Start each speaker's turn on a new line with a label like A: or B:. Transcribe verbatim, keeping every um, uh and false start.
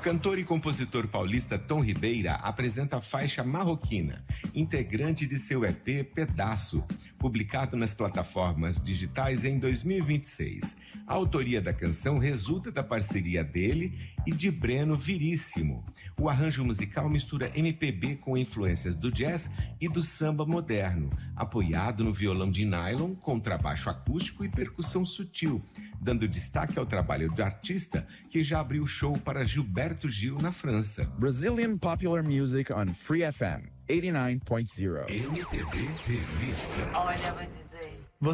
A: cantor e compositor paulista Tom Ribeira apresenta a faixa Marroquina, integrante de seu E P Pedaço, publicado nas plataformas digitais em dois mil e vinte e seis. A autoria da canção resulta da parceria dele e de Breno Viríssimo. O arranjo musical mistura M P B com influências do jazz e do samba moderno, apoiado no violão de nylon, contrabaixo acústico e percussão sutil, dando destaque ao trabalho do artista que já abriu show para Gilberto Gil na França.
B: Brazilian Popular Music on Free F M, oitenta e nove ponto zero.
A: M P B Revista.
C: Olha, vou dizer.